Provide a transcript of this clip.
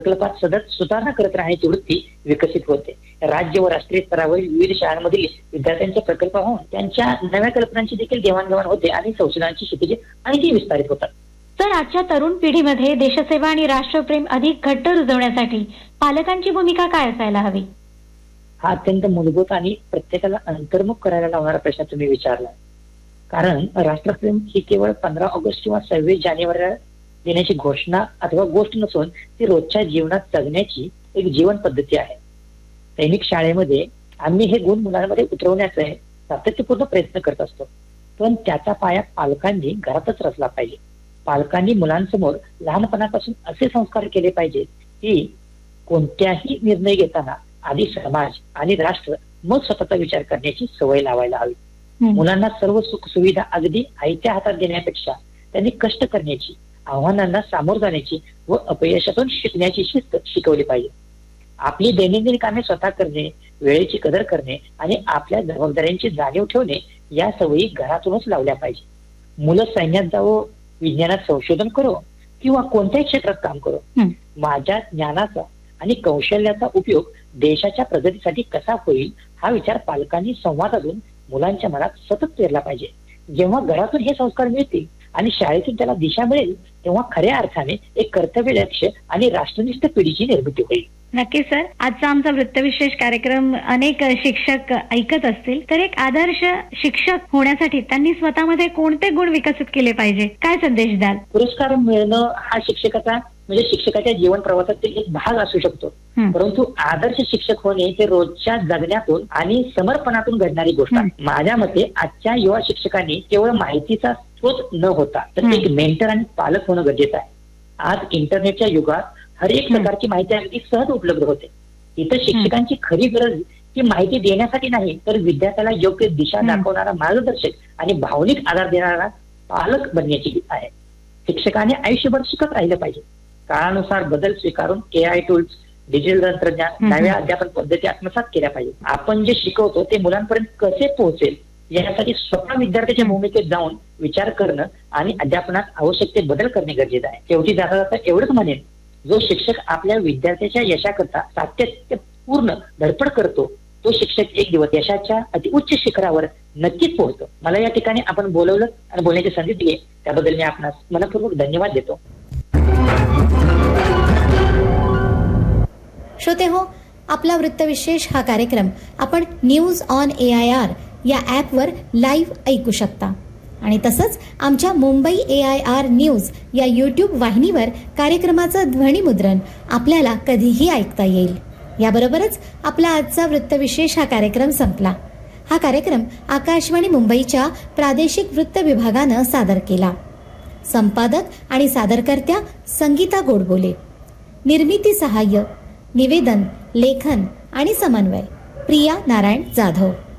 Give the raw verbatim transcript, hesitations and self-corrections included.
प्रकल्पात सतत सुधारणा करत राहण्याची वृत्ती विकसित होते. राज्य व राष्ट्रीय स्तरावर विविध शाळांमधील विद्यार्थ्यांचे प्रकल्प होऊन त्यांच्या नव्या कल्पनांची देखील देवाणघेवाण होते आणि संशोधनाची क्षितिजे आणखी विस्तारित होतात. तर आजच्या तरुण पिढीमध्ये देशसेवा आणि राष्ट्रप्रेम अधिक घट्ट रुजवण्यासाठी पालकांची भूमिका काय असायला हवी? हा अत्यंत मूलभूत आणि प्रत्येकाला अंतर्मुख करायला लावणारा प्रश्न तुम्ही विचारला. कारण राष्ट्रप्रेम ही केवळ पंधरा ऑगस्ट किंवा सव्वीस जानेवारी देण्याची घोषणा अथवा गोष्ट नसून ती रोजच्या जीवनात जगण्याची एक जीवन पद्धती आहे. सैनिक शाळेमध्ये आम्ही हे गुण मुलांमध्ये उतरवण्याचा सातत्यपूर्ण प्रयत्न करत असतो, पण त्याचा पाया पालकांनी घरातच रचला पाहिजे. पालकांनी मुलांसमोर लहानपणापासून असे संस्कार केले पाहिजेत की कोणत्याही निर्णय घेताना आधी समाज आणि राष्ट्र मग स्वतःचा विचार करण्याची सवय लावायला हवी. मुलांना सर्व सुख सुविधा अगदी आईच्या हातात देण्यापेक्षा त्यांनी कष्ट करण्याची, आव्हानांना सामोर जाण्याची व अपयशातून शिकण्याची शिस्त शिकवली पाहिजे. आपली दैनंदिन कामे स्वतः करणे, वेळेची कदर करणे आणि आपल्या जबाबदाऱ्यांची जाणीव ठेवणे या सवयी घरातूनच लावल्या पाहिजे. मुलं सैन्यात जावो, विज्ञानात संशोधन करो किंवा कोणत्याही क्षेत्रात काम करो, माझ्या ज्ञानाचा आणि कौशल्याचा उपयोग देशाच्या प्रगतीसाठी कसा होईल हा विचार पालकांनी संवादातून मुलांच्या मनात सतत पेरला पाहिजे. जेव्हा घरातून हे संस्कार मिळतील आणि शाळेतून त्याला दिशा मिळेल तेव्हा खऱ्या अर्थाने एक कर्तव्य लक्ष आणि राष्ट्रनिष्ठ पिढीची निर्मिती होईल. नक्की सर, आजचा आमचा वृत्तविशेष कार्यक्रम अनेक शिक्षक ऐकत असतील, तर एक आदर्श शिक्षक होण्यासाठी त्यांनी स्वतःमध्ये कोणते गुण विकसित केले पाहिजे, काय संदेश द्याल? पुरस्कार मिळणं हा शिक्षकाचा म्हणजे शिक्षकाच्या जीवन प्रवासातील एक भाग असू शकतो, परंतु आदर्श शिक्षक होणे हे रोजच्या जगण्यातून आणि समर्पणातून घडणारी गोष्ट आहे. माझ्या मते आजच्या युवा शिक्षकांनी केवळ माहितीचा स्रोत न होता तर एक मेंटर आणि पालक होणं गरजेचं आहे. आज इंटरनेटच्या युगात हर एक प्रकारची माहिती अगदी सहज उपलब्ध होते. इथं शिक्षकांची खरी गरज ही माहिती देण्यासाठी नाही तर विद्यार्थ्याला योग्य दिशा दाखवणारा मार्गदर्शक आणि भावनिक आधार देणारा पालक बनण्याची आहे. शिक्षकाने आयुष्यभर शिकत राहिलं पाहिजे. काळानुसार बदल स्वीकारून ए आय टूल्स, डिजिटल तंत्रज्ञान, नव्या अध्यापन पद्धती आत्मसात केल्या पाहिजे. आपण जे शिकवतो ते मुलांपर्यंत कसे पोहोचेल यासाठी स्वतः विद्यार्थ्याच्या भूमिकेत जाऊन विचार करणं आणि अध्यापनात आवश्यक ते बदल करणे गरजेचं आहे. शेवटी जाता जाता एवढंच म्हणेन, जो शिक्षक आपल्या विद्यार्थ्याच्या यशाकरता सातत्यपूर्ण धडपड करतो तो शिक्षक एक दिवस यशाच्या अतिउच्च शिखरावर नक्कीच पोहोचतो. मला या ठिकाणी आपण बोलवलं आणि बोलण्याची संधी दिली त्याबद्दल मी आपणास मनपूर्वक धन्यवाद देतो. श्रोते हो, आपला वृत्तविशेष हा कार्यक्रम आपण news on A I R या ॲपवर लाईव्ह ऐकू शकता आणि तसंच आमच्या मुंबई ए आय आर न्यूज या यूट्यूब वाहिनीवर कार्यक्रमाचं ध्वनिमुद्रण आपल्याला कधीही ऐकता येईल. याबरोबरच आपला आजचा वृत्तविशेष हा कार्यक्रम संपला. हा कार्यक्रम आकाशवाणी मुंबईच्या प्रादेशिक वृत्त विभागानं सादर केला. संपादक आणि सादरकर्त्या संगीता गोडबोले. निर्मिती सहाय्य, निवेदन, लेखन आणि समन्वय प्रिया नारायण जाधव.